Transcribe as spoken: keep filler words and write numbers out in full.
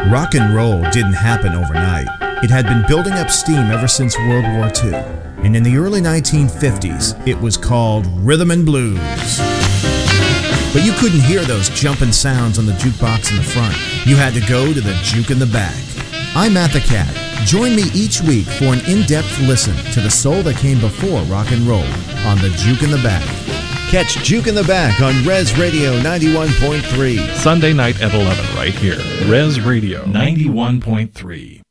Rock and roll didn't happen overnight. It had been building up steam ever since World War Two. And in the early nineteen fifties, it was called rhythm and blues. But you couldn't hear those jumping sounds on the jukebox in the front. You had to go to the juke in the back. I'm Matt the Cat. Join me each week for an in-depth listen to the soul that came before rock and roll on the Juke in the Back. Catch Juke in the Back on Res Radio ninety-one point three. Sunday night at eleven right here. Res Radio ninety-one point three.